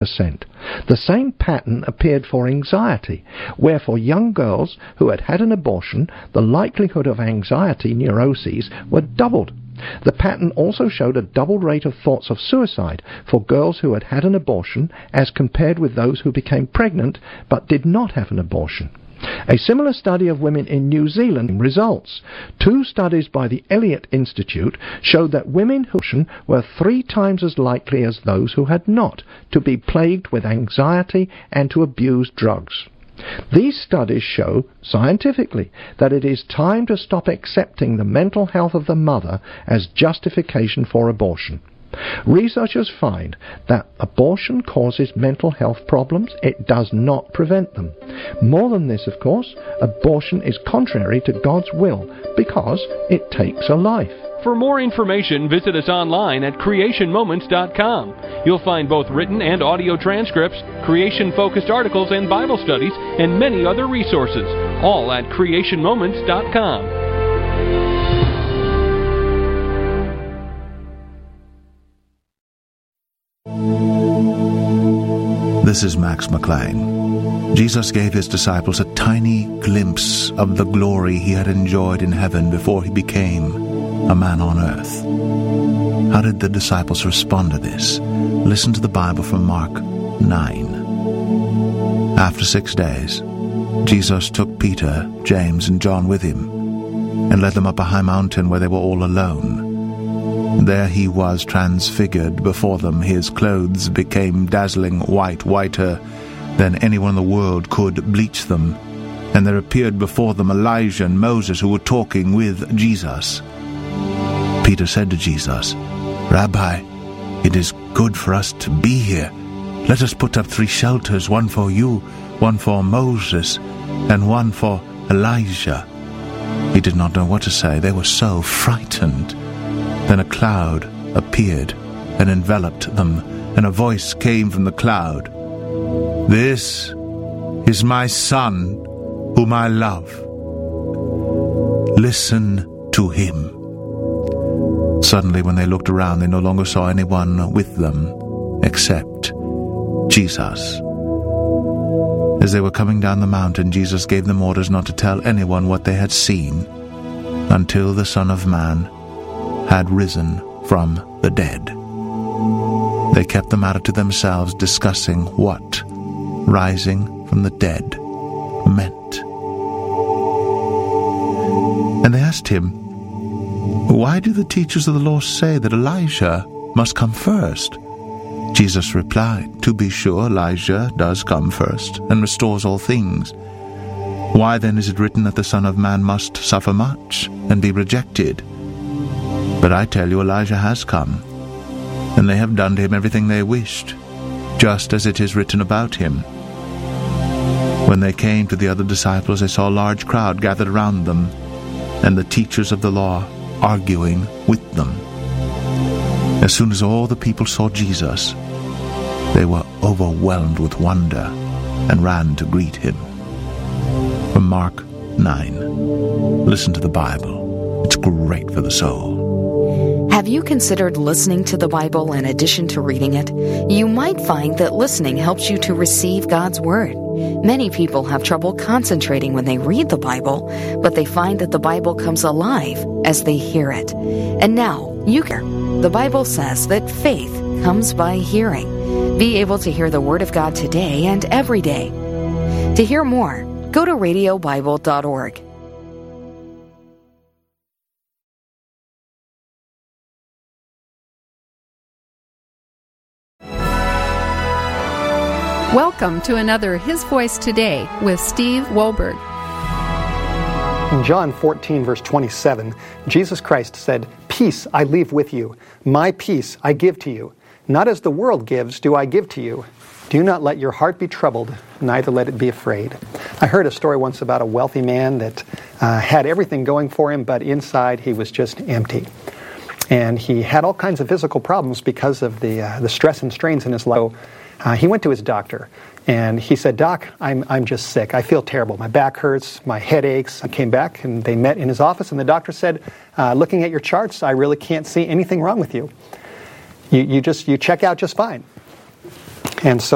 8%. The same pattern appeared for anxiety, where for young girls who had had an abortion, the likelihood of anxiety neuroses were doubled. The pattern also showed a double rate of thoughts of suicide for girls who had had an abortion as compared with those who became pregnant but did not have an abortion. A similar study of women in New Zealand results. 2 studies by the Elliott Institute showed that women who were 3 times as likely as those who had not to be plagued with anxiety and to abuse drugs. These studies show, scientifically, that it is time to stop accepting the mental health of the mother as justification for abortion. Researchers find that abortion causes mental health problems. It does not prevent them. More than this, of course, abortion is contrary to God's will because it takes a life. For more information, visit us online at creationmoments.com. You'll find both written and audio transcripts, creation-focused articles and Bible studies, and many other resources, all at creationmoments.com. This is Max McLean. Jesus gave his disciples a tiny glimpse of the glory he had enjoyed in heaven before he became a man on earth. How did the disciples respond to this? Listen to the Bible from Mark 9. After 6 days, Jesus took Peter, James, and John with him and led them up a high mountain where they were all alone. There he was transfigured before them. His clothes became dazzling white, whiter than anyone in the world could bleach them. And there appeared before them Elijah and Moses, who were talking with Jesus. Peter said to Jesus, "Rabbi, it is good for us to be here. Let us put up 3 shelters, one for you, one for Moses, and one for Elijah." He did not know what to say. They were so frightened. Then a cloud appeared and enveloped them, and a voice came from the cloud. "This is my Son, whom I love. Listen to him." Suddenly, when they looked around, they no longer saw anyone with them except Jesus. As they were coming down the mountain, Jesus gave them orders not to tell anyone what they had seen until the Son of Man had risen from the dead. They kept the matter to themselves, discussing what rising from the dead meant. And they asked him, "Why do the teachers of the law say that Elijah must come first?" Jesus replied, "To be sure, Elijah does come first and restores all things. Why then is it written that the Son of Man must suffer much and be rejected? But I tell you, Elijah has come, and they have done to him everything they wished, just as it is written about him." When they came to the other disciples, they saw a large crowd gathered around them, and the teachers of the law arguing with them. As soon as all the people saw Jesus, they were overwhelmed with wonder and ran to greet him. From Mark 9. Listen to the Bible. It's great for the soul. Have you considered listening to the Bible in addition to reading it? You might find that listening helps you to receive God's Word. Many people have trouble concentrating when they read the Bible, but they find that the Bible comes alive as they hear it. And now, you hear. The Bible says that faith comes by hearing. Be able to hear the Word of God today and every day. To hear more, go to radiobible.org. Welcome to another His Voice Today with Steve Wohlberg. In John 14, verse 27, Jesus Christ said, "Peace I leave with you. My peace I give to you. Not as the world gives do I give to you. Do not let your heart be troubled, neither let it be afraid." I heard a story once about a wealthy man that had everything going for him, but inside he was just empty. And he had all kinds of physical problems because of the stress and strains in his life. He went to his doctor, and he said, "Doc, I'm just sick. I feel terrible. My back hurts, my head aches." I came back, and they met in his office, and the doctor said, "Looking at your charts, I really can't see anything wrong with you. You check out just fine." And so